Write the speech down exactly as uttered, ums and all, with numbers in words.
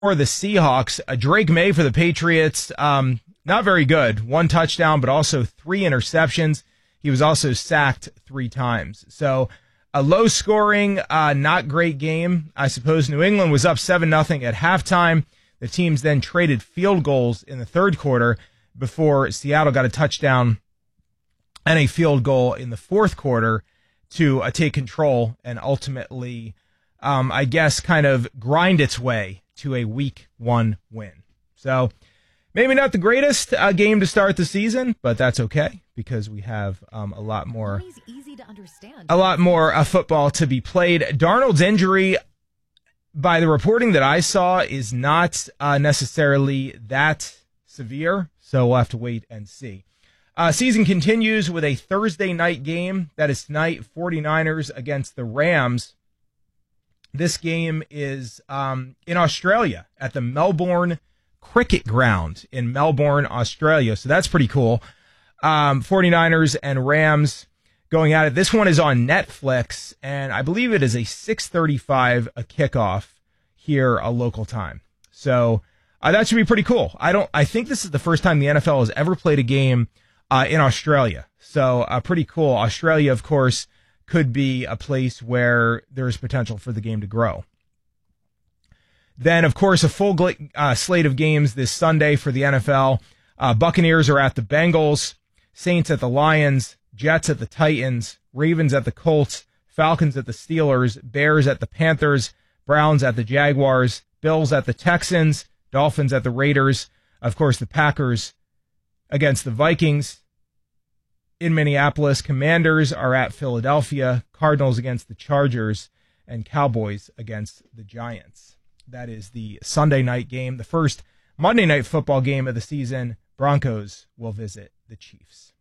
For the Seahawks, uh, Drake May for the Patriots, um, not very good. One touchdown, but also three interceptions. He was also sacked three times. So a low-scoring, uh, not great game. I suppose New England was up seven nothing at halftime. The teams then traded field goals in the third quarter before Seattle got a touchdown and a field goal in the fourth quarter to uh, take control and ultimately, um, I guess, kind of grind its way to a week one win. So maybe not the greatest uh, game to start the season, but that's okay because we have um, a lot more, easy to understand. a lot more uh, football to be played. Darnold's injury, by the reporting that I saw, is not uh, necessarily that severe, so we'll have to wait and see. Uh, season continues with a Thursday night game. That is tonight, 49ers against the Rams. This game is um, in Australia at the Melbourne Cricket Ground in Melbourne, Australia. So that's pretty cool. Um, 49ers and Rams going at it. This one is on Netflix, and I believe it is a six thirty-five a kickoff here, a local time. So uh, that should be pretty cool. I don't. I think this is the first time the N F L has ever played a game uh, in Australia. So uh, pretty cool. Australia, of course, could be a place where there's potential for the game to grow. Then, of course, a full uh, slate of games this Sunday for the N F L. Uh, Buccaneers are at the Bengals, Saints at the Lions, Jets at the Titans, Ravens at the Colts, Falcons at the Steelers, Bears at the Panthers, Browns at the Jaguars, Bills at the Texans, Dolphins at the Raiders, of course, the Packers against the Vikings. In Minneapolis, Commanders are at Philadelphia, Cardinals against the Chargers, and Cowboys against the Giants. That is the Sunday night game. The first Monday night football game of the season, Broncos will visit the Chiefs.